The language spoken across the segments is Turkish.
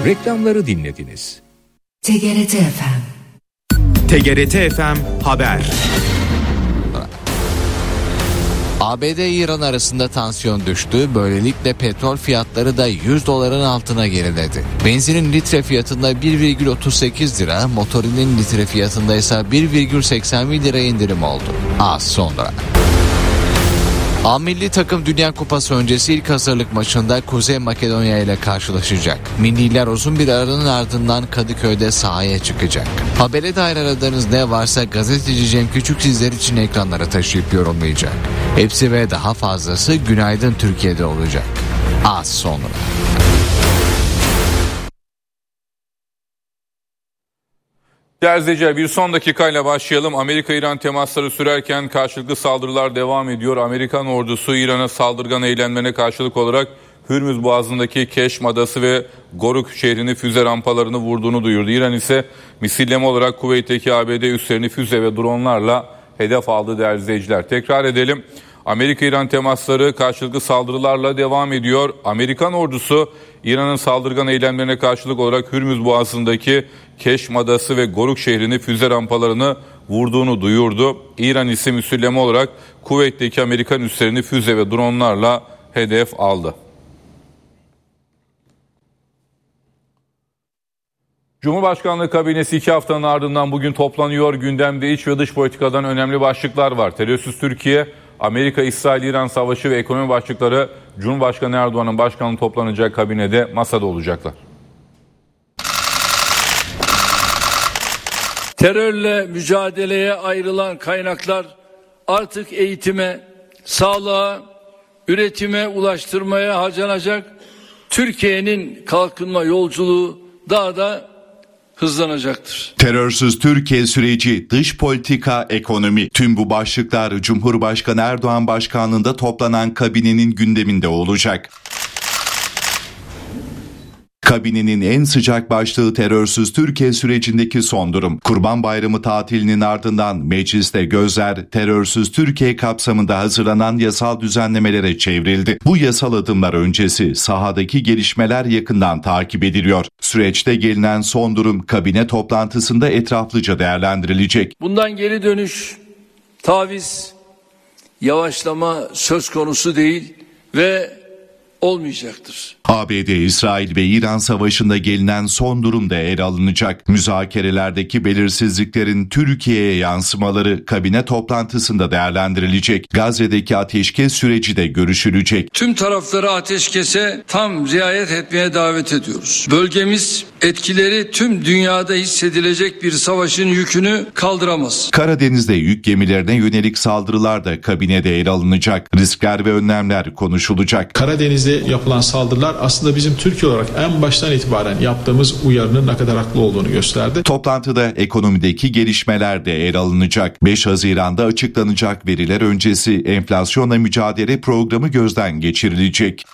Reklamları dinlediniz. TGRT FM. TGRT FM Haber. ABD-İran arasında tansiyon düştü. Böylelikle petrol fiyatları da 100 doların altına geriledi. Benzinin litre fiyatında 1,38 lira, motorinin litre fiyatında ise 1,81 lira indirim oldu. Az sonra. A milli takım Dünya Kupası öncesi ilk hazırlık maçında Kuzey Makedonya ile karşılaşacak. Milliler uzun bir aranın ardından Kadıköy'de sahaya çıkacak. Habere dair aradığınız ne varsa gazeteci Cem Küçük sizler için ekranlara taşıyıp yorumlayacak. Hepsi ve daha fazlası Günaydın Türkiye'de olacak. Az sonra. Değerli izleyiciler, bir son dakikayla başlayalım. Amerika-İran temasları sürerken karşılıklı saldırılar devam ediyor. Amerikan ordusu İran'a saldırgan eylemlerine karşılık olarak Hürmüz Boğazı'ndaki Keşm Adası ve Goruk şehrini füze rampalarını vurduğunu duyurdu. İran ise misilleme olarak Kuveyt'teki ABD üslerini füze ve dronlarla hedef aldı değerli izleyiciler. Tekrar edelim. Amerika-İran temasları karşılıklı saldırılarla devam ediyor. Amerikan ordusu İran'ın saldırgan eylemlerine karşılık olarak Hürmüz Boğazı'ndaki Keşm Adası ve Goruk şehrini füze rampalarını vurduğunu duyurdu. İran ise misilleme olarak Kuveyt'teki Amerikan üslerini füze ve dronlarla hedef aldı. Cumhurbaşkanlığı kabinesi 2 haftanın ardından bugün toplanıyor. Gündemde iç ve dış politikadan önemli başlıklar var. Terörsüz Türkiye, Amerika, İsrail, İran savaşı ve ekonomi başlıkları Cumhurbaşkanı Erdoğan'ın başkanlığı toplanacak kabinede masada olacaklar. Terörle mücadeleye ayrılan kaynaklar artık eğitime, sağlığa, üretime, ulaştırmaya harcanacak. Türkiye'nin kalkınma yolculuğu daha da hızlanacaktır. Terörsüz Türkiye süreci, dış politika, ekonomi. Tüm bu başlıklar Cumhurbaşkanı Erdoğan başkanlığında toplanan kabinenin gündeminde olacak. Kabinenin en sıcak başlığı terörsüz Türkiye sürecindeki son durum. Kurban Bayramı tatilinin ardından mecliste gözler terörsüz Türkiye kapsamında hazırlanan yasal düzenlemelere çevrildi. Bu yasal adımlar öncesi sahadaki gelişmeler yakından takip ediliyor. Süreçte gelinen son durum kabine toplantısında etraflıca değerlendirilecek. Bundan geri dönüş, taviz, yavaşlama söz konusu değil ve olmayacaktır. ABD, İsrail ve İran savaşında gelinen son durumda ele alınacak. Müzakerelerdeki belirsizliklerin Türkiye'ye yansımaları kabine toplantısında değerlendirilecek. Gazze'deki ateşkes süreci de görüşülecek. Tüm tarafları ateşkese tam riayet etmeye davet ediyoruz. Bölgemiz etkileri tüm dünyada hissedilecek bir savaşın yükünü kaldıramaz. Karadeniz'de yük gemilerine yönelik saldırılar da kabinede ele alınacak. Riskler ve önlemler konuşulacak. Karadeniz'de yapılan saldırılar aslında bizim Türkiye olarak en baştan itibaren yaptığımız uyarının ne kadar haklı olduğunu gösterdi. Toplantıda ekonomideki gelişmeler de ele alınacak. 5 Haziran'da açıklanacak veriler öncesi enflasyonla mücadele programı gözden geçirilecek.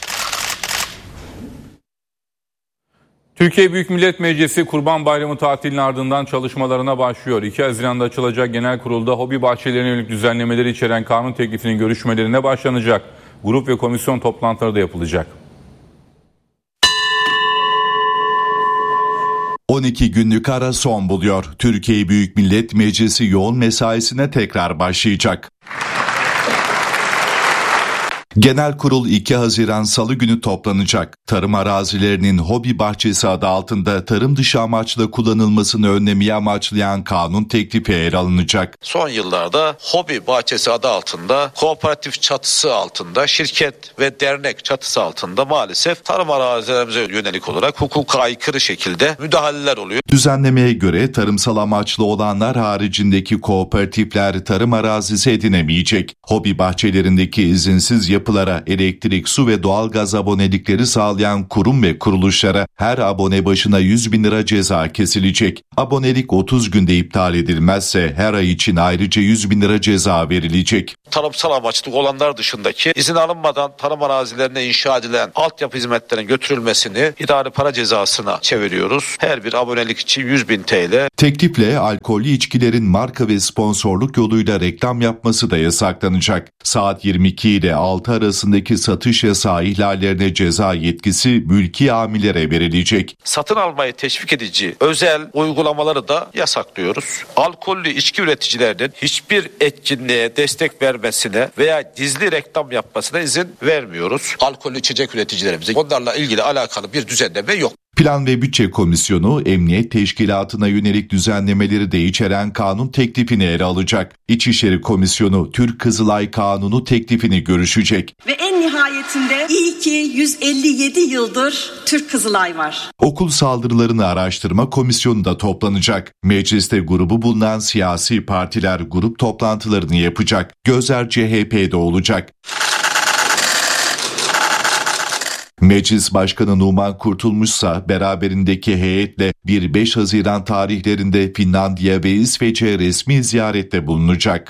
Türkiye Büyük Millet Meclisi Kurban Bayramı tatilinin ardından çalışmalarına başlıyor. 2 Haziran'da açılacak genel kurulda hobi bahçelerine yönelik düzenlemeleri içeren kanun teklifinin görüşmelerine başlanacak. Grup ve komisyon toplantıları da yapılacak. 12 günlük ara son buluyor. Türkiye Büyük Millet Meclisi yoğun mesaisine tekrar başlayacak. Genel kurul 2 Haziran Salı günü toplanacak. Tarım arazilerinin hobi bahçesi adı altında tarım dışı amaçla kullanılmasını önlemeyi amaçlayan kanun teklifi ele alınacak. Son yıllarda hobi bahçesi adı altında, kooperatif çatısı altında, şirket ve dernek çatısı altında maalesef tarım arazilerimize yönelik olarak hukuka aykırı şekilde müdahaleler oluyor. Düzenlemeye göre tarımsal amaçlı olanlar haricindeki kooperatifler tarım arazisi edinemeyecek. Hobi bahçelerindeki izinsiz yapılara elektrik, su ve doğalgaz abonelikleri sağlayan kurum ve kuruluşlara her abone başına 100.000 lira ceza kesilecek. Abonelik 30 günde iptal edilmezse her ay için ayrıca 100.000 lira ceza verilecek. tarımsal amaçlı olanlar dışındaki izin alınmadan tarım arazilerine inşa edilen altyapı hizmetlerinin götürülmesini idari para cezasına çeviriyoruz. Her bir abonelik için 100.000 TL. Teklifle alkollü içkilerin marka ve sponsorluk yoluyla reklam yapması da yasaklanacak. Saat 22 ile 6 arasındaki satış yasağı ihlallerine ceza yetkisi mülki amirlere verilecek. Satın almayı teşvik edici özel uygulamaları da yasaklıyoruz. Alkollü içki üreticilerinin hiçbir etkinliğe destek vermesine veya gizli reklam yapmasına izin vermiyoruz. Alkollü içecek üreticilerimize onlarla ilgili alakalı bir düzenleme yok. Plan ve Bütçe Komisyonu, Emniyet Teşkilatı'na yönelik düzenlemeleri de içeren kanun teklifini ele alacak. İçişleri Komisyonu, Türk Kızılay Kanunu teklifini görüşecek. Ve en nihayetinde iyi ki 157 yıldır Türk Kızılay var. Okul saldırılarını araştırma komisyonu da toplanacak. Mecliste grubu bulunan siyasi partiler grup toplantılarını yapacak. Gözler CHP'de olacak. Meclis Başkanı Numan Kurtulmuşsa beraberindeki heyetle 1-5 Haziran tarihlerinde Finlandiya ve İsveç'e resmi ziyarette bulunacak.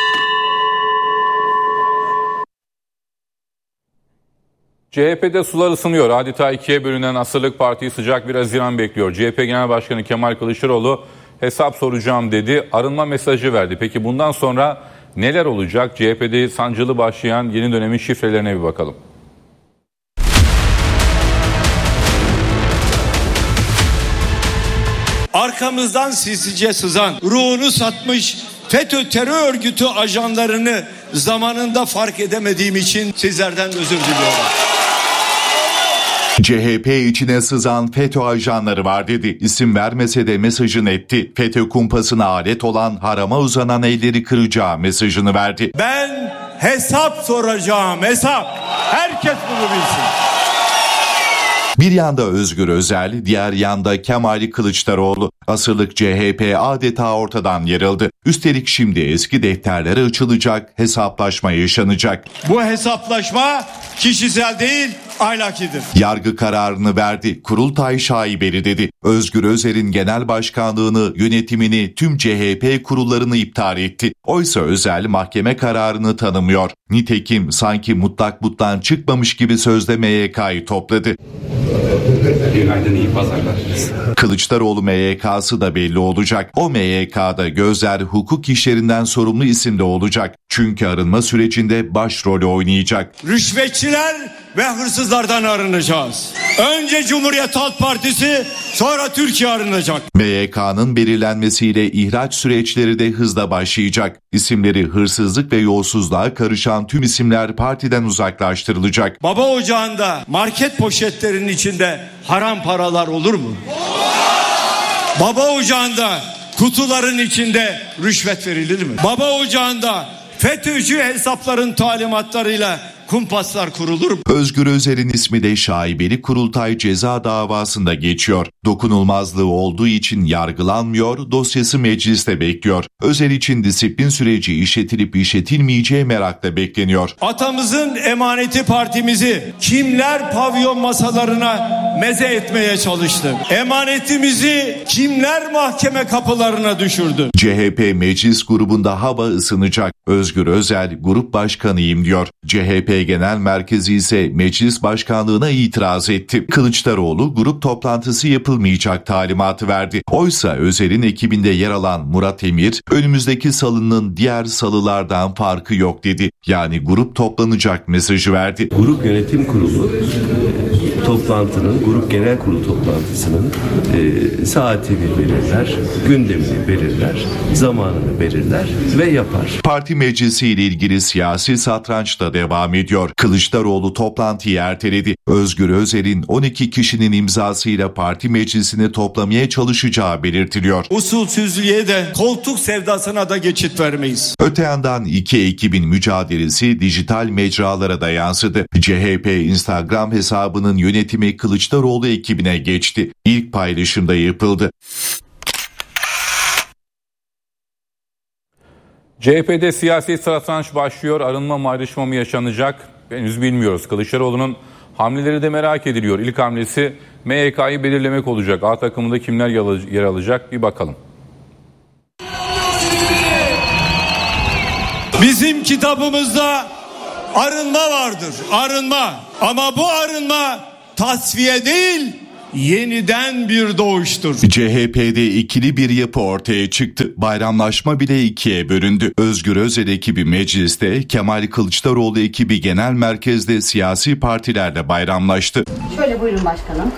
CHP'de sular ısınıyor. Adeta ikiye bölünen Asırlık Parti sıcak bir Haziran bekliyor. CHP Genel Başkanı Kemal Kılıçdaroğlu hesap soracağım dedi. Arınma mesajı verdi. Peki bundan sonra neler olacak? CHP'de sancılı başlayan yeni dönemin şifrelerine bir bakalım. Arkamızdan sinsice sızan, ruhunu satmış FETÖ terör örgütü ajanlarını zamanında fark edemediğim için sizlerden özür diliyorum. CHP içine sızan FETÖ ajanları var dedi. İsim vermese de mesajını etti. FETÖ kumpasına alet olan harama uzanan elleri kıracağı mesajını verdi. Ben hesap soracağım, hesap. Herkes bunu bilsin. Bir yanda Özgür Özel, diğer yanda Kemal Kılıçdaroğlu. Asırlık CHP adeta ortadan yarıldı. Üstelik şimdi eski defterler açılacak, hesaplaşma yaşanacak. Bu hesaplaşma kişisel değil, ahlakidir. Yargı kararını verdi. Kurultay şaibeli dedi. Özgür Özel'in genel başkanlığını, yönetimini, tüm CHP kurullarını iptal etti. Oysa Özel mahkeme kararını tanımıyor. Nitekim sanki mutlak buttan çıkmamış gibi sözde MYK'yı topladı. Günaydın, iyi pazarlar. Kılıçdaroğlu MYK'sı da belli olacak. O MYK'da gözler hukuk işlerinden sorumlu isimde olacak. Çünkü arınma sürecinde başrolü oynayacak. Rüşvetçiler ve hırsızlardan arınacağız. Önce Cumhuriyet Halk Partisi, sonra Türkiye arınacak. MYK'nın belirlenmesiyle ihraç süreçleri de hızla başlayacak. İsimleri hırsızlık ve yolsuzluğa karışan tüm isimler partiden uzaklaştırılacak. Baba ocağında market poşetlerinin içinde haram paralar olur mu? Baba ocağında kutuların içinde rüşvet verilir mi? Baba ocağında FETÖ'cü hesapların talimatlarıyla kumpaslar kurulur mu? Özgür Özel'in ismi de şaibeli Kurultay ceza davasında geçiyor. Dokunulmazlığı olduğu için yargılanmıyor, dosyası mecliste bekliyor. Özel için disiplin süreci işletilip işletilmeyeceği merakla bekleniyor. Atamızın emaneti partimizi kimler pavyon masalarına meze etmeye çalıştı? Emanetimizi kimler mahkeme kapılarına düşürdü? CHP meclis grubunda hava ısınacak. Özgür Özel grup başkanıyım diyor. CHP Genel Merkezi ise meclis başkanlığına itiraz etti. Kılıçdaroğlu grup toplantısı yapılmayacak talimatı verdi. Oysa Özel'in ekibinde yer alan Murat Emir, önümüzdeki salının diğer salılardan farkı yok dedi. Yani grup toplanacak mesajı verdi. Grup yönetim kurulu toplantının, grup genel kurulu toplantısının saatini belirler, gündemini belirler, zamanını belirler ve yapar. Parti meclisiyle ilgili siyasi satranç da devam ediyor. Kılıçdaroğlu toplantıyı erteledi. Özgür Özel'in 12 kişinin imzasıyla parti meclisini toplamaya çalışacağı belirtiliyor. Usulsüzlüğe de koltuk sevdasına da geçit vermeyiz. Öte yandan iki ekibin mücadelesi dijital mecralara da yansıdı. CHP Instagram hesabının yönetimi Kılıçdaroğlu ekibine geçti. İlk paylaşımda yapıldı. CHP'de siyasi satranç başlıyor. Arınma mı ayrışma mı yaşanacak? Henüz bilmiyoruz. Kılıçdaroğlu'nun hamleleri de merak ediliyor. İlk hamlesi MYK'yı belirlemek olacak. A takımında kimler yer alacak bir bakalım. Bizim kitabımızda arınma vardır. Arınma. Ama bu arınma tasfiye değil, yeniden bir doğuştur. CHP'de ikili bir yapı ortaya çıktı. Bayramlaşma bile ikiye bölündü. Özgür Özel ekibi mecliste, Kemal Kılıçdaroğlu ekibi genel merkezde siyasi partilerle bayramlaştı. Şöyle buyurun başkanım.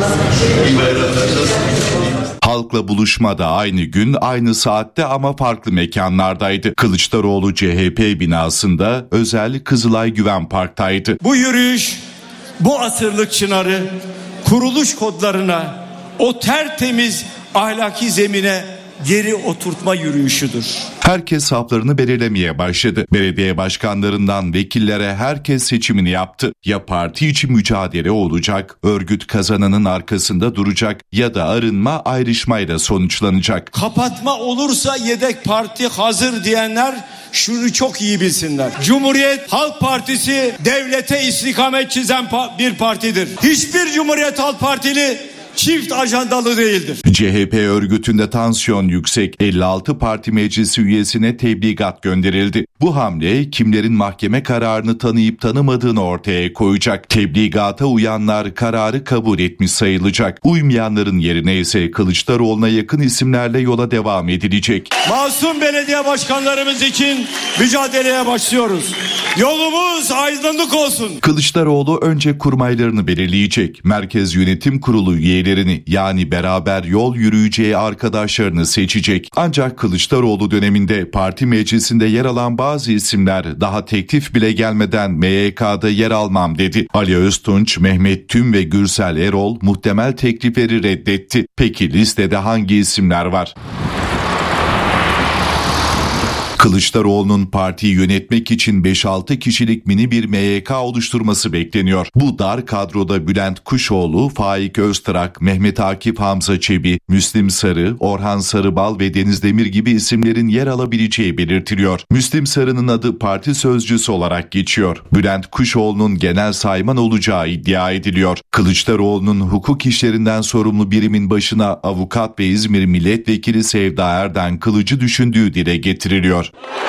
Halkla buluşma da aynı gün, aynı saatte ama farklı mekanlardaydı. Kılıçdaroğlu CHP binasında, Özel Kızılay Güven Park'taydı. Bu yürüyüş, bu asırlık çınarı kuruluş kodlarına, o tertemiz ahlaki zemine geri oturtma yürüyüşüdür. Herkes saflarını belirlemeye başladı. Belediye başkanlarından vekillere herkes seçimini yaptı. Ya parti için mücadele olacak, örgüt kazananın arkasında duracak ya da arınma ayrışmayla sonuçlanacak. Kapatma olursa yedek parti hazır diyenler şunu çok iyi bilsinler. Cumhuriyet Halk Partisi devlete istikamet çizen bir partidir. Hiçbir Cumhuriyet Halk Partili çift ajandalı değildir. CHP örgütünde tansiyon yüksek, 56 parti meclisi üyesine tebligat gönderildi. Bu hamle kimlerin mahkeme kararını tanıyıp tanımadığını ortaya koyacak. Tebligata uyanlar kararı kabul etmiş sayılacak. Uymayanların yerine ise Kılıçdaroğlu'na yakın isimlerle yola devam edilecek. Masum belediye başkanlarımız için mücadeleye başlıyoruz. Yolumuz aydınlık olsun. Kılıçdaroğlu önce kurmaylarını belirleyecek. Merkez Yönetim Kurulu üyelerini, yani beraber yol yürüyeceği arkadaşlarını seçecek. Ancak Kılıçdaroğlu döneminde parti meclisinde yer alan bazı isimler daha teklif bile gelmeden MYK'da yer almam dedi. Ali Öztunç, Mehmet Tüm ve Gürsel Erol muhtemel teklifleri reddetti. Peki listede hangi isimler var? Kılıçdaroğlu'nun partiyi yönetmek için 5-6 kişilik mini bir MYK oluşturması bekleniyor. Bu dar kadroda Bülent Kuşoğlu, Faik Öztrak, Mehmet Akif Hamza Çebi, Müslim Sarı, Orhan Sarıbal ve Deniz Demir gibi isimlerin yer alabileceği belirtiliyor. Müslim Sarı'nın adı parti sözcüsü olarak geçiyor. Bülent Kuşoğlu'nun genel sayman olacağı iddia ediliyor. Kılıçdaroğlu'nun hukuk işlerinden sorumlu birimin başına avukat ve İzmir Milletvekili Sevda Erden Kılıç'ı düşündüğü dile getiriliyor.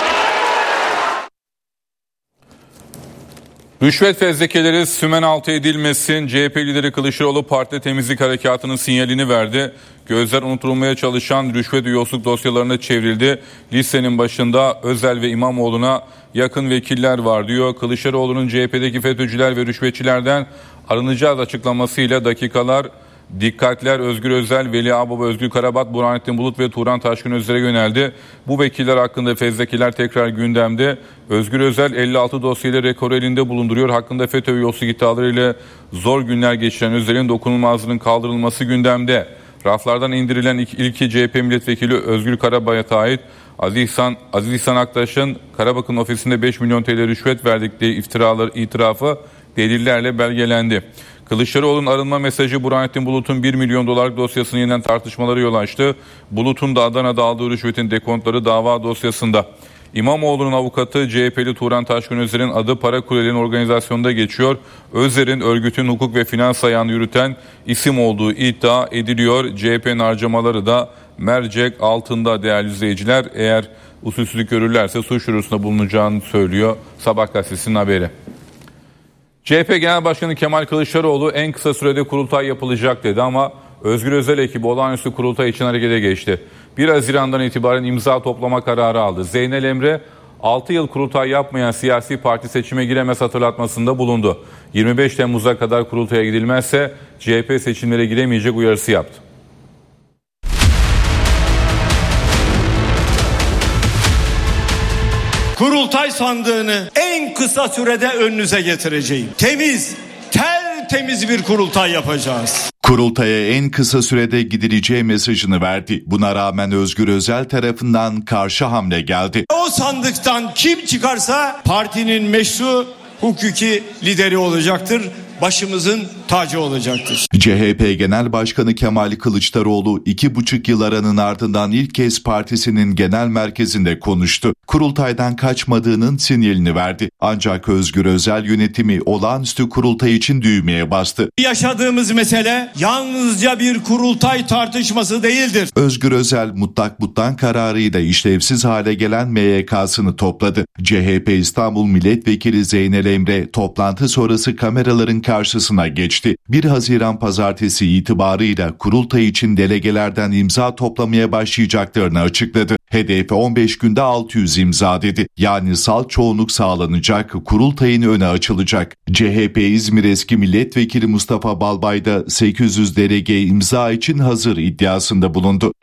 Rüşvet fezlekeleri sümen altı edilmesin. CHP lideri Kılıçdaroğlu parti temizlik harekatının sinyalini verdi. Gözler unutulmaya çalışan rüşvet ve yolsuzluk dosyalarına çevrildi. Listenin başında Özel ve İmamoğlu'na yakın vekiller var diyor. Kılıçdaroğlu'nun CHP'deki FETÖ'cüler ve rüşvetçilerden arınacağız açıklamasıyla dakikalar, dikkatler Özgür Özel, Veli Ağbaba, Özgür Karabat, Burhanettin Bulut ve Turan Taşkın Özer'e yöneldi. Bu vekiller hakkında fezlekeler tekrar gündemde. Özgür Özel 56 dosyayla rekoru elinde bulunduruyor. Hakkında FETÖ ve yolsuzluk iddialarıyla zor günler geçiren Özel'in dokunulmazlığının kaldırılması gündemde. Raflardan indirilen ilki CHP milletvekili Özgür Karabayat'a ait. Aziz İhsan Aktaş'ın Karabak'ın ofisinde 5 milyon TL rüşvet verdikleri itirafı delillerle belgelendi. Kılıçdaroğlu'nun arınma mesajı Burhanettin Bulut'un 1 milyon dolarlık dosyasını yeniden tartışmaları yol açtı. Bulut'un da Adana'da aldığı rüşvetin dekontları dava dosyasında. İmamoğlu'nun avukatı CHP'li Turan Taşkın Özer'in adı para kulelerin organizasyonunda geçiyor. Özer'in örgütün hukuk ve finans ayağını yürüten isim olduğu iddia ediliyor. CHP'nin harcamaları da mercek altında değerli izleyiciler. Eğer usulsüzlük görürlerse suç duyurusunda bulunacağını söylüyor Sabah gazetesinin haberi. CHP Genel Başkanı Kemal Kılıçdaroğlu en kısa sürede kurultay yapılacak dedi ama Özgür Özel ekibi olağanüstü kurultay için harekete geçti. 1 Haziran'dan itibaren imza toplama kararı aldı. Zeynel Emre 6 yıl kurultay yapmayan siyasi parti seçime giremez hatırlatmasında bulundu. 25 Temmuz'a kadar kurultaya gidilmezse CHP seçimlere giremeyecek uyarısı yaptı. Kurultay sandığını en kısa sürede önünüze getireceğim. Tertemiz bir kurultay yapacağız. Kurultaya en kısa sürede gidileceği mesajını verdi. Buna rağmen Özgür Özel tarafından karşı hamle geldi. O sandıktan kim çıkarsa partinin meşru hukuki lideri olacaktır. başımızın tacı olacaktır. CHP Genel Başkanı Kemal Kılıçdaroğlu 2,5 yıl aranın ardından ilk kez partisinin genel merkezinde konuştu. Kurultaydan kaçmadığının sinyalini verdi. Ancak Özgür Özel yönetimi olağanüstü kurultay için düğmeye bastı. Yaşadığımız mesele yalnızca bir kurultay tartışması değildir. Özgür Özel mutlak kararıyla işlevsiz hale gelen MYK'sını topladı. CHP İstanbul Milletvekili Zeynel Emre toplantı sonrası kameraların karşısına geçti. 1 Haziran pazartesi itibarıyla kurultay için delegelerden imza toplamaya başlayacaklarını açıkladı. Hedefi 15 günde 600 imza dedi. Yani salt çoğunluk sağlanacak, kurultayın önü açılacak. CHP İzmir eski milletvekili Mustafa Balbay da 800 delege imza için hazır iddiasında bulundu.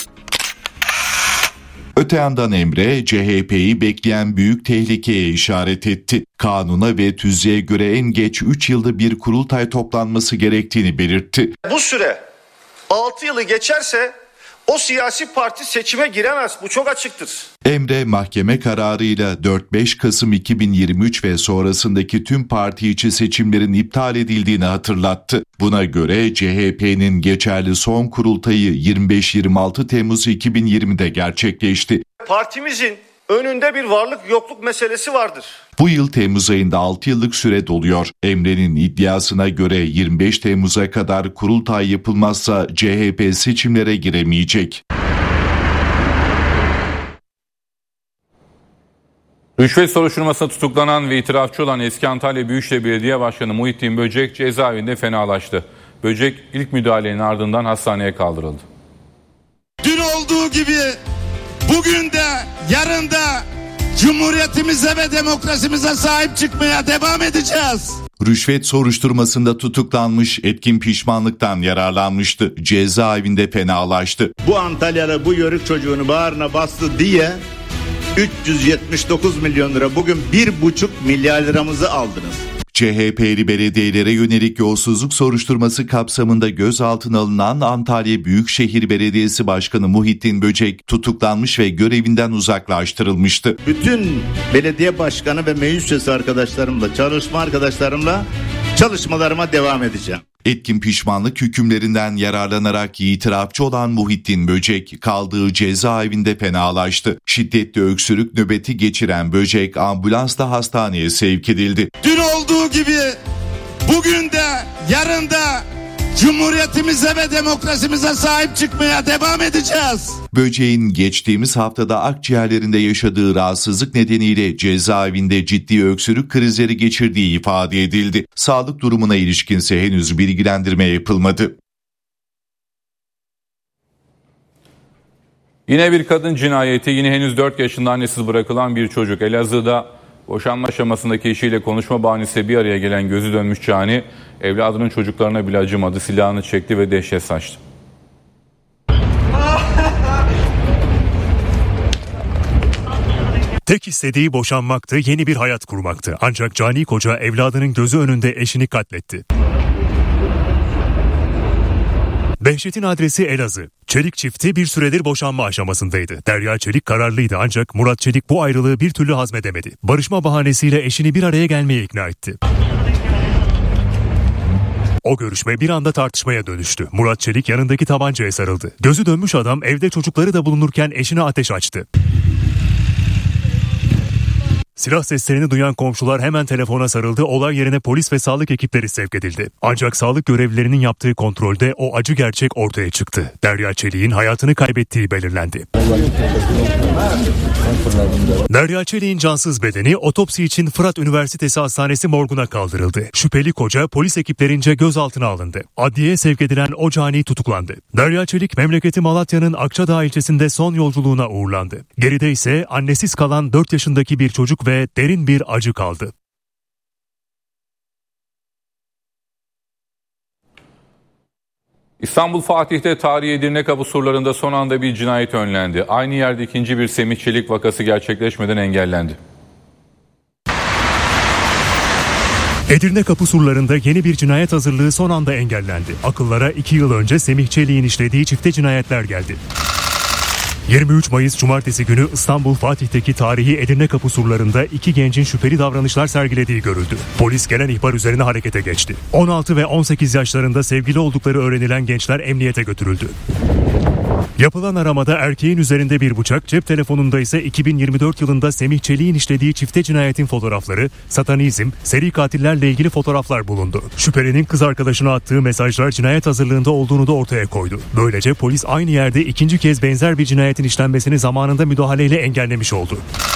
Öte yandan Emre, CHP'yi bekleyen büyük tehlikeye işaret etti. Kanuna ve tüzüğe göre en geç 3 yılda bir kurultay toplanması gerektiğini belirtti. Bu süre 6 yılı geçerse o siyasi parti seçime giremez. Bu çok açıktır. Emre mahkeme kararıyla 4-5 Kasım 2023 ve sonrasındaki tüm parti içi seçimlerin iptal edildiğini hatırlattı. Buna göre CHP'nin geçerli son kurultayı 25-26 Temmuz 2020'de gerçekleşti. Partimizin önünde bir varlık yokluk meselesi vardır. Bu yıl Temmuz ayında 6 yıllık süre doluyor. Emre'nin iddiasına göre 25 Temmuz'a kadar kurultay yapılmazsa CHP seçimlere giremeyecek. Rüşvet soruşturmasında tutuklanan ve itirafçı olan eski Antalya Büyükşehir Belediye Başkanı Muhittin Böcek cezaevinde fenalaştı. Böcek ilk müdahalenin ardından hastaneye kaldırıldı. Dün olduğu gibi bugün de yarın da Cumhuriyetimize ve demokrasimize sahip çıkmaya devam edeceğiz. Rüşvet soruşturmasında tutuklanmış, etkin pişmanlıktan yararlanmıştı. Cezaevinde fenalaştı. Bu Antalyalı bu yörük çocuğunu bağrına bastı diye 379 milyon lira, bugün 1,5 milyar liramızı aldınız. CHP'li belediyelere yönelik yolsuzluk soruşturması kapsamında gözaltına alınan Antalya Büyükşehir Belediyesi Başkanı Muhittin Böcek tutuklanmış ve görevinden uzaklaştırılmıştı. Bütün belediye başkanı ve meclis üyesi arkadaşlarımla, çalışma arkadaşlarımla çalışmalarıma devam edeceğim. Etkin pişmanlık hükümlerinden yararlanarak itirafçı olan Muhittin Böcek kaldığı cezaevinde fenalaştı. Şiddetli öksürük nöbeti geçiren Böcek ambulansla hastaneye sevk edildi. Dün olduğu gibi bugün de yarın da Cumhuriyetimize ve demokrasimize sahip çıkmaya devam edeceğiz. Böcek'in geçtiğimiz haftada akciğerlerinde yaşadığı rahatsızlık nedeniyle cezaevinde ciddi öksürük krizleri geçirdiği ifade edildi. Sağlık durumuna ilişkinse henüz bilgilendirme yapılmadı. Yine bir kadın cinayeti, yine henüz 4 yaşında annesiz bırakılan bir çocuk. Elazığ'da boşanma aşamasındaki eşiyle konuşma bahanesiyle bir araya gelen gözü dönmüş cani, evladının çocuklarına bile acımadı, silahını çekti ve dehşet saçtı. Tek istediği boşanmaktı, yeni bir hayat kurmaktı. Ancak cani koca evladının gözü önünde eşini katletti. Dehşetin adresi Elazığ. Çelik çifti bir süredir boşanma aşamasındaydı. Derya Çelik kararlıydı ancak Murat Çelik bu ayrılığı bir türlü hazmedemedi. Barışma bahanesiyle eşini bir araya gelmeye ikna etti. O görüşme bir anda tartışmaya dönüştü. Murat Çelik yanındaki tabancaya sarıldı. Gözü dönmüş adam evde çocukları da bulunurken eşine ateş açtı. Silah seslerini duyan komşular hemen telefona sarıldı. Olay yerine polis ve sağlık ekipleri sevk edildi. Ancak sağlık görevlilerinin yaptığı kontrolde o acı gerçek ortaya çıktı. Derya Çelik'in hayatını kaybettiği belirlendi. Derya Çelik'in cansız bedeni otopsi için Fırat Üniversitesi Hastanesi morguna kaldırıldı. Şüpheli koca polis ekiplerince gözaltına alındı. Adliyeye sevk edilen o cani tutuklandı. Derya Çelik memleketi Malatya'nın Akçadağ ilçesinde son yolculuğuna uğurlandı. Geride ise annesiz kalan 4 yaşındaki bir çocuk ve derin bir acı kaldı. İstanbul Fatih'te tarihi Edirnekapı surlarında son anda bir cinayet önlendi. Aynı yerde ikinci bir Semih Çelik vakası gerçekleşmeden engellendi. Edirnekapı surlarında yeni bir cinayet hazırlığı son anda engellendi. Akıllara 2 yıl önce Semih Çelik'in işlediği çifte cinayetler geldi. 23 Mayıs Cumartesi günü İstanbul Fatih'teki tarihi Edirne Kapı surlarında 2 gencin şüpheli davranışlar sergilediği görüldü. Polis gelen ihbar üzerine harekete geçti. 16 ve 18 yaşlarında sevgili oldukları öğrenilen gençler emniyete götürüldü. Yapılan aramada erkeğin üzerinde bir bıçak, cep telefonunda ise 2024 yılında Semih Çelik'in işlediği çifte cinayetin fotoğrafları, satanizm, seri katillerle ilgili fotoğraflar bulundu. Şüphelinin kız arkadaşına attığı mesajlar cinayet hazırlığında olduğunu da ortaya koydu. Böylece polis aynı yerde ikinci kez benzer bir cinayetin işlenmesini zamanında müdahaleyle engellemiş oldu.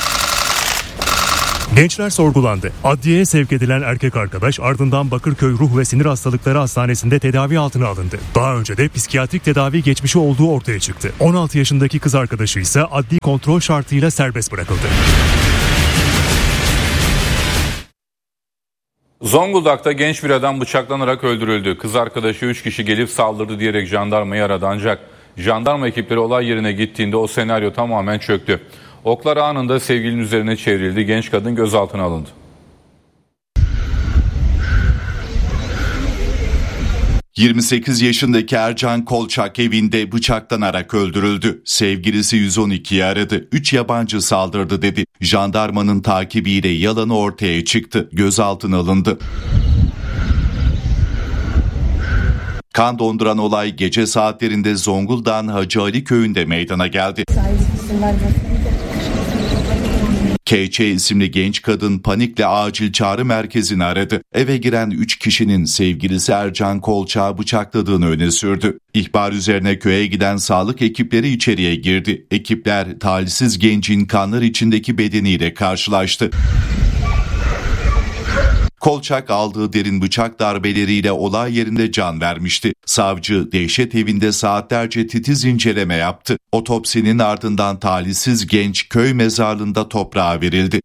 Gençler sorgulandı. Adliyeye sevk edilen erkek arkadaş ardından Bakırköy Ruh ve Sinir Hastalıkları Hastanesi'nde tedavi altına alındı. Daha önce de psikiyatrik tedavi geçmişi olduğu ortaya çıktı. 16 yaşındaki kız arkadaşı ise adli kontrol şartıyla serbest bırakıldı. Zonguldak'ta genç bir adam bıçaklanarak öldürüldü. Kız arkadaşı 3 kişi gelip saldırdı diyerek jandarmayı aradı ancak jandarma ekipleri olay yerine gittiğinde o senaryo tamamen çöktü. Oklar anında sevgilinin üzerine çevrildi. Genç kadın gözaltına alındı. ...28 yaşındaki Ercan Kolçak evinde bıçaklanarak öldürüldü. Sevgilisi 112'yi aradı. 3 yabancı saldırdı dedi. Jandarmanın takibiyle yalanı ortaya çıktı. Gözaltına alındı. Kan donduran olay gece saatlerinde Zonguldak'ın Hacı Ali köyünde meydana geldi. KÇ isimli genç kadın panikle acil çağrı merkezini aradı. Eve giren 3 kişinin sevgilisi Ercan Kolçak'ı bıçakladığını öne sürdü. İhbar üzerine köye giden sağlık ekipleri içeriye girdi. Ekipler talihsiz gencin kanlar içindeki bedeniyle karşılaştı. Kolçak aldığı derin bıçak darbeleriyle olay yerinde can vermişti. Savcı dehşet evinde saatlerce titiz inceleme yaptı. Otopsinin ardından talihsiz genç köy mezarlığında toprağa verildi.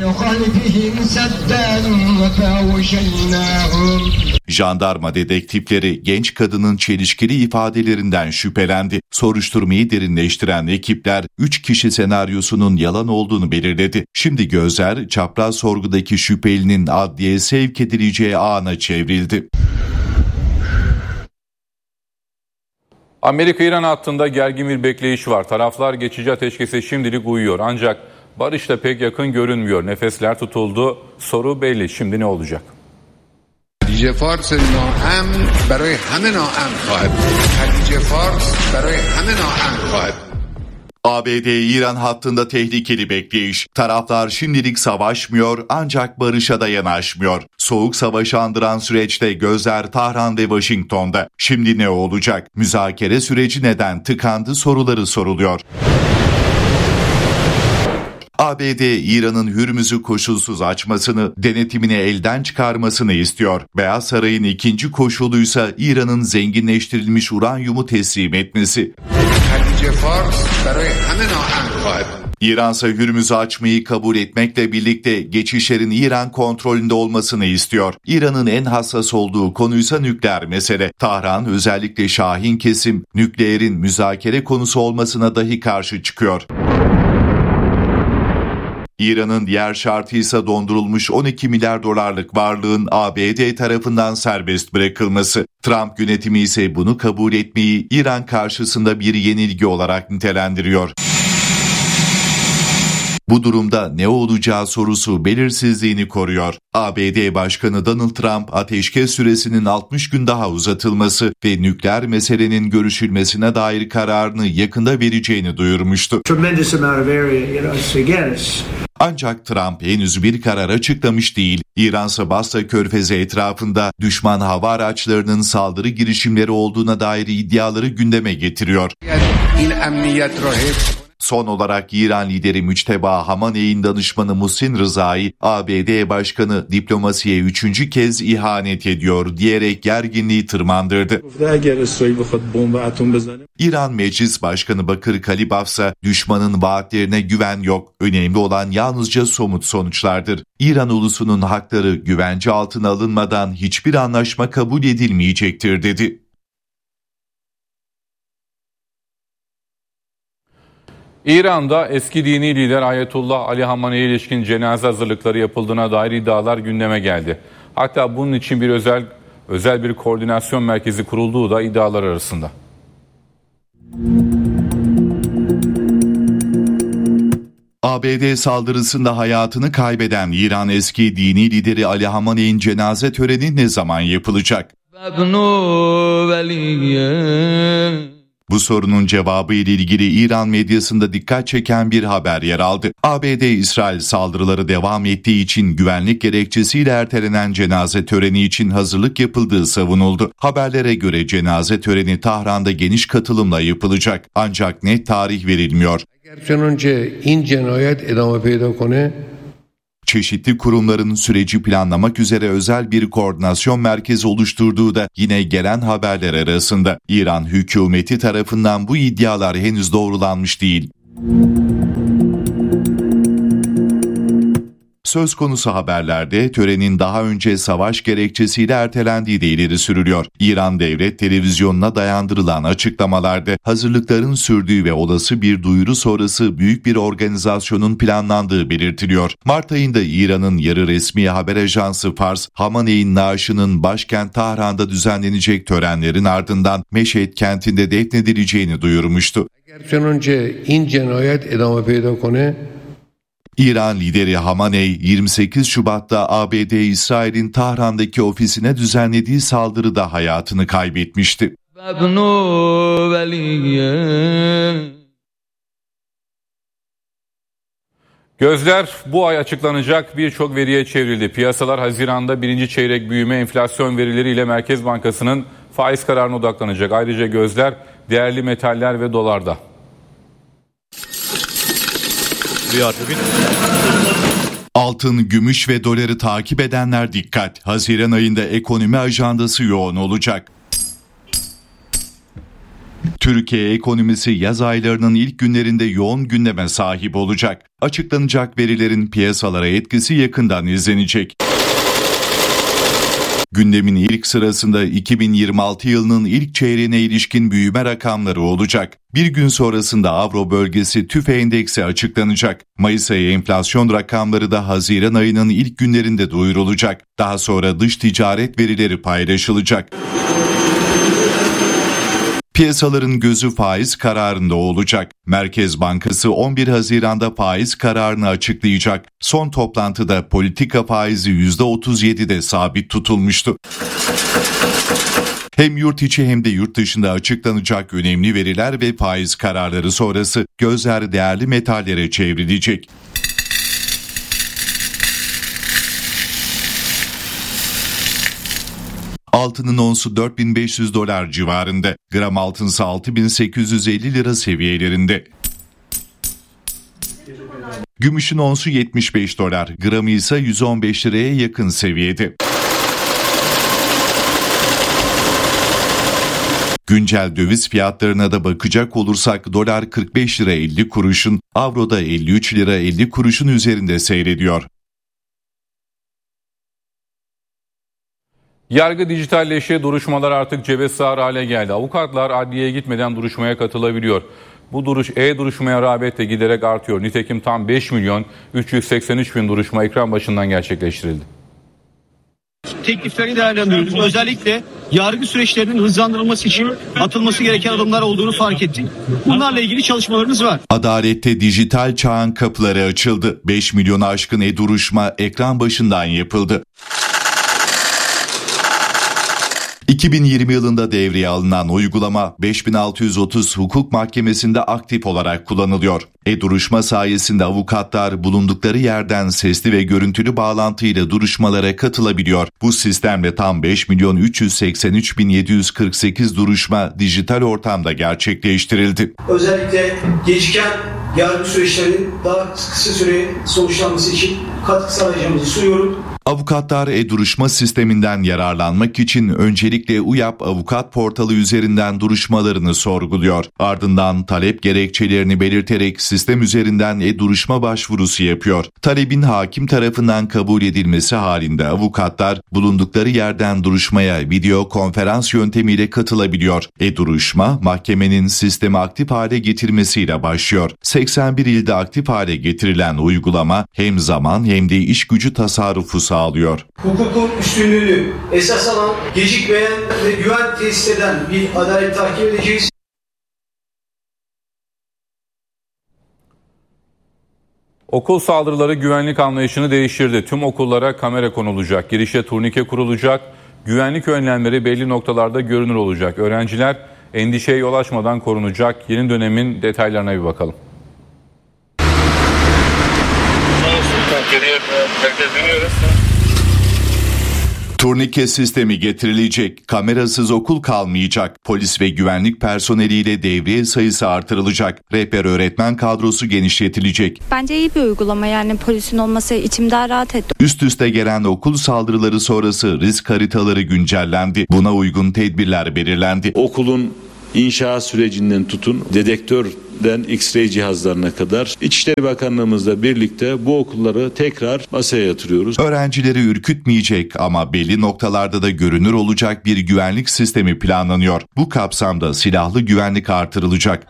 Jandarma dedektifleri genç kadının çelişkili ifadelerinden şüphelendi. Soruşturmayı derinleştiren ekipler 3 kişi senaryosunun yalan olduğunu belirledi. Şimdi gözler çapraz sorgudaki şüphelinin adliyeye sevk edileceği ana çevrildi. Amerika-İran hattında gergin bir bekleyiş var. Taraflar geçici ateşkese şimdilik uyuyor. Ancak barış da pek yakın görünmüyor. Nefesler tutuldu. Soru belli. Şimdi ne olacak? خلیج فارس ناامن برای همه ناامن خواهد بود. خلیج فارس برای همه ناامن خواهد بود. ABD-İran hattında tehlikeli bekleyiş. Taraflar şimdilik savaşmıyor ancak barışa da yanaşmıyor. Soğuk savaşı andıran süreçte gözler Tahran ve Washington'da. Şimdi ne olacak? Müzakere süreci neden tıkandı soruları soruluyor. ABD, İran'ın Hürmüz'ü koşulsuz açmasını, denetimini elden çıkarmasını istiyor. Beyaz Saray'ın ikinci koşuluysa İran'ın zenginleştirilmiş uranyumu teslim etmesi. İran ise Hürmüz'ü açmayı kabul etmekle birlikte geçişlerin İran kontrolünde olmasını istiyor. İran'ın en hassas olduğu konuysa nükleer mesele. Tahran özellikle Şahin kesim nükleerin müzakere konusu olmasına dahi karşı çıkıyor. İran'ın diğer şartı ise dondurulmuş 12 milyar dolarlık varlığın ABD tarafından serbest bırakılması. Trump yönetimi ise bunu kabul etmeyi İran karşısında bir yenilgi olarak nitelendiriyor. Bu durumda ne olacağı sorusu belirsizliğini koruyor. ABD Başkanı Donald Trump ateşkes süresinin 60 gün daha uzatılması ve nükleer meselenin görüşülmesine dair kararını yakında vereceğini duyurmuştu. Ancak Trump henüz bir karar açıklamış değil. İran ise Basra Körfezi etrafında düşman hava araçlarının saldırı girişimleri olduğuna dair iddiaları gündeme getiriyor. Son olarak İran lideri Müçteba Hamaney'in danışmanı Muhsin Rıza'yı ABD Başkanı diplomasiye 3. kez ihanet ediyor diyerek gerginliği tırmandırdı. İran Meclis Başkanı Bakır Kalibaf ise düşmanın vaatlerine güven yok. Önemli olan yalnızca somut sonuçlardır. İran ulusunun hakları güvence altına alınmadan hiçbir anlaşma kabul edilmeyecektir dedi. İran'da eski dini lider Ayetullah Ali Hamaney'e ilişkin cenaze hazırlıkları yapıldığına dair iddialar gündeme geldi. Hatta bunun için bir özel bir koordinasyon merkezi kurulduğu da iddialar arasında. ABD saldırısında hayatını kaybeden İran eski dini lideri Ali Hamaney'in cenaze töreni ne zaman yapılacak? Bu sorunun cevabı ile ilgili İran medyasında dikkat çeken bir haber yer aldı. ABD-İsrail saldırıları devam ettiği için güvenlik gerekçesiyle ertelenen cenaze töreni için hazırlık yapıldığı savunuldu. Haberlere göre cenaze töreni Tahran'da geniş katılımla yapılacak. Ancak net tarih verilmiyor. Çeşitli kurumların süreci planlamak üzere özel bir koordinasyon merkezi oluşturduğu da yine gelen haberler arasında. İran hükümeti tarafından bu iddialar henüz doğrulanmış değil. Söz konusu haberlerde törenin daha önce savaş gerekçesiyle ertelendiği de ileri sürülüyor. İran Devlet Televizyonu'na dayandırılan açıklamalarda hazırlıkların sürdüğü ve olası bir duyuru sonrası büyük bir organizasyonun planlandığı belirtiliyor. Mart ayında İran'ın yarı resmi haber ajansı Fars, Hamaney'in naaşının başkent Tahran'da düzenlenecek törenlerin ardından Meşhed kentinde defnedileceğini duyurmuştu. İran lideri Hamaney 28 Şubat'ta ABD-İsrail'in Tahran'daki ofisine düzenlediği saldırıda hayatını kaybetmişti. Gözler bu ay açıklanacak birçok veriye çevrildi. Piyasalar Haziran'da birinci çeyrek büyüme enflasyon verileriyle Merkez Bankası'nın faiz kararına odaklanacak. Ayrıca gözler değerli metaller ve dolarda. Altın, gümüş ve doları takip edenler dikkat. Haziran ayında ekonomi ajandası yoğun olacak. Türkiye ekonomisi yaz aylarının ilk günlerinde yoğun gündeme sahip olacak. Açıklanacak verilerin piyasalara etkisi yakından izlenecek. Gündemin ilk sırasında 2026 yılının ilk çeyreğine ilişkin büyüme rakamları olacak. Bir gün sonrasında Avro bölgesi TÜFE endeksi açıklanacak. Mayıs ayı enflasyon rakamları da Haziran ayının ilk günlerinde duyurulacak. Daha sonra dış ticaret verileri paylaşılacak. Piyasaların gözü faiz kararında olacak. Merkez Bankası 11 Haziran'da faiz kararını açıklayacak. Son toplantıda politika faizi %37'de sabit tutulmuştu. Hem yurt içi hem de yurt dışında açıklanacak önemli veriler ve faiz kararları sonrası gözler değerli metallere çevrilecek. Altının onsu $4.500 civarında, gram altınsa 6.850 lira seviyelerinde. Gümüşün onsu $75, gramı ise 115 liraya yakın seviyede. Güncel döviz fiyatlarına da bakacak olursak dolar 45 lira 50 kuruşun, avro da 53 lira 50 kuruşun üzerinde seyrediyor. Yargı dijitalleşti, duruşmalar artık cebe sığar hale geldi. Avukatlar adliyeye gitmeden duruşmaya katılabiliyor. Bu duruşmaya rağbet de giderek artıyor. Nitekim tam 5.383.000 duruşma ekran başından gerçekleştirildi. Teklifleri değerlendiriyoruz. Özellikle yargı süreçlerinin hızlandırılması için atılması gereken adımlar olduğunu fark ettik. Bunlarla ilgili çalışmalarımız var. Adalette dijital çağın kapıları açıldı. 5 milyonu aşkın e-duruşma ekran başından yapıldı. 2020 yılında devreye alınan uygulama 5630 hukuk mahkemesinde aktif olarak kullanılıyor. E-duruşma sayesinde avukatlar bulundukları yerden sesli ve görüntülü bağlantıyla duruşmalara katılabiliyor. Bu sistemle tam 5.383.748 duruşma dijital ortamda gerçekleştirildi. Özellikle geciken yargı süreçlerinin daha kısa süre sonuçlanması için katkı sağlayacağımızı sunuyorum. Avukatlar e-duruşma sisteminden yararlanmak için öncelikle UYAP avukat portalı üzerinden duruşmalarını sorguluyor. Ardından talep gerekçelerini belirterek sistem üzerinden e-duruşma başvurusu yapıyor. Talebin hakim tarafından kabul edilmesi halinde avukatlar bulundukları yerden duruşmaya video konferans yöntemiyle katılabiliyor. E-duruşma mahkemenin sistemi aktif hale getirmesiyle başlıyor. 81 ilde aktif hale getirilen uygulama hem zaman hem de iş gücü tasarrufu sağlıyor. Hukukun üstünlüğünü esas alan, gecikmeyen ve güven tesis eden bir adalet takip edeceğiz. Okul saldırıları güvenlik anlayışını değiştirdi. Tüm okullara kamera konulacak, girişe turnike kurulacak, güvenlik önlemleri belli noktalarda görünür olacak. Öğrenciler endişeye yol açmadan korunacak. Yeni dönemin detaylarına bir bakalım. Turnike sistemi getirilecek, kamerasız okul kalmayacak, polis ve güvenlik personeliyle devriye sayısı artırılacak, rehber öğretmen kadrosu genişletilecek. Bence iyi bir uygulama, yani polisin olması içim daha rahat etti. Üst üste gelen okul saldırıları sonrası risk haritaları güncellendi. Buna uygun tedbirler belirlendi. Okulun İnşaat sürecinden tutun, dedektörden X-ray cihazlarına kadar İçişleri Bakanlığımızla birlikte bu okulları tekrar masaya yatırıyoruz. Öğrencileri ürkütmeyecek ama belli noktalarda da görünür olacak bir güvenlik sistemi planlanıyor. Bu kapsamda silahlı güvenlik artırılacak.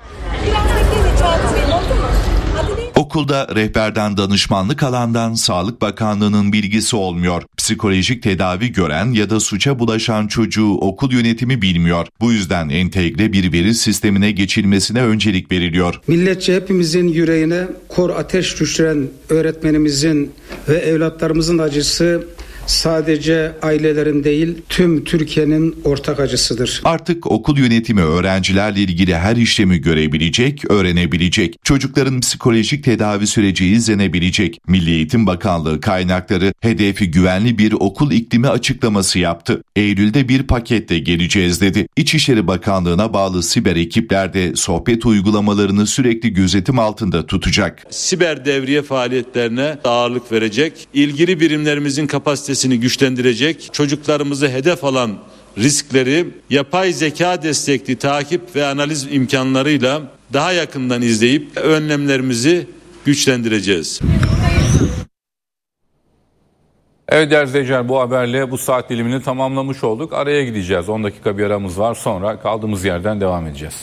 Okulda rehberden danışmanlık alandan Sağlık Bakanlığı'nın bilgisi olmuyor. Psikolojik tedavi gören ya da suça bulaşan çocuğu okul yönetimi bilmiyor. Bu yüzden entegre bir veri sistemine geçilmesine öncelik veriliyor. Milletçe hepimizin yüreğine kor ateş düşüren öğretmenimizin ve evlatlarımızın acısı sadece ailelerin değil, tüm Türkiye'nin ortak acısıdır. Artık okul yönetimi öğrencilerle ilgili her işlemi görebilecek, öğrenebilecek. Çocukların psikolojik tedavi süreci izlenebilecek. Milli Eğitim Bakanlığı kaynakları hedefi güvenli bir okul iklimi açıklaması yaptı. Eylül'de bir paketle geleceğiz dedi. İçişleri Bakanlığı'na bağlı siber ekipler de sohbet uygulamalarını sürekli gözetim altında tutacak. Siber devriye faaliyetlerine ağırlık verecek, ilgili birimlerimizin kapasitesini güçlendirecek, çocuklarımızı hedef alan riskleri yapay zeka destekli takip ve analiz imkanlarıyla daha yakından izleyip önlemlerimizi güçlendireceğiz. Evet değerli izleyiciler, bu haberle bu saat dilimini tamamlamış olduk. Araya gideceğiz. 10 dakika bir aramız var. Sonra kaldığımız yerden devam edeceğiz.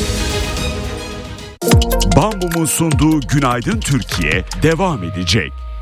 Bambum'un sunduğu Günaydın Türkiye devam edecek.